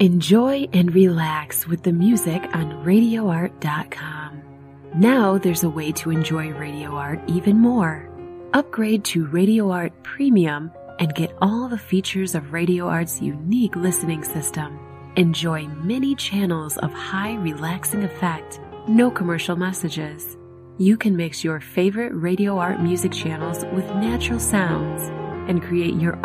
Enjoy and relax with the music on RadioArt.com. Now there's a way to enjoy Radio Art even more. Upgrade to Radio Art Premium and get all the features of Radio Art's unique listening system. Enjoy many channels of high relaxing effect, no commercial messages. You can mix your favorite Radio Art music channels with natural sounds and create your